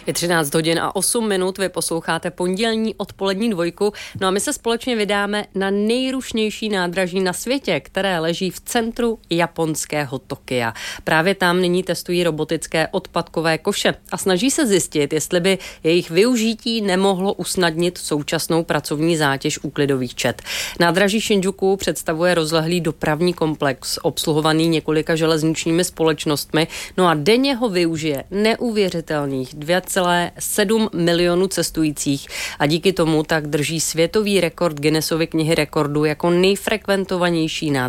Je 13 hodin a 8 minut, vy posloucháte pondělní odpolední dvojku. No a my se společně vydáme na nejrušnější nádraží na světě, které leží v centru japonského Tokia. Právě tam nyní testují robotické odpadkové koše a snaží se zjistit, jestli by jejich využití nemohlo usnadnit současnou pracovní zátěž úklidových čet. Nádraží Shinjuku představuje rozlehlý dopravní komplex, obsluhovaný několika železničními společnostmi, no a denně ho využije neuvěřitelných 2,7 milionů cestujících a díky tomu tak drží světový rekord Guinnessovy knihy rekordů jako nejfrekventovanější nádraží